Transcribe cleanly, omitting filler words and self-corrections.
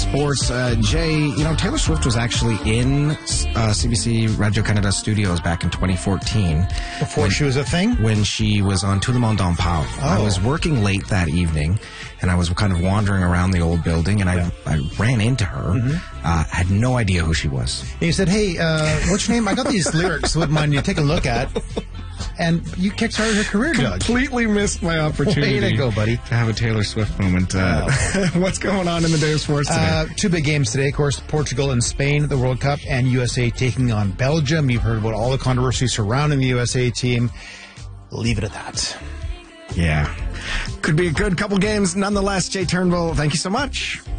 sports. Jay, Taylor Swift was actually in CBC Radio Canada studios back in 2014. Before she was a thing? When she was on Tout le monde en parle. I was working late that evening, and I was kind of wandering around the old building, and I ran into her. Had no idea who she was. And you said, hey, what's your name? I got these lyrics. Wouldn't mind you take a look at. And you kickstarted her career, Doug. Completely missed my opportunity. Way to go, buddy. To have a Taylor Swift moment. What's going on in the day of sports today? Two big games today, of course, Portugal and Spain at the World Cup, and USA taking on Belgium. You've heard about all the controversy surrounding the USA team. Leave it at that. Yeah. Could be a good couple games. Nonetheless, Jay Turnbull, thank you so much.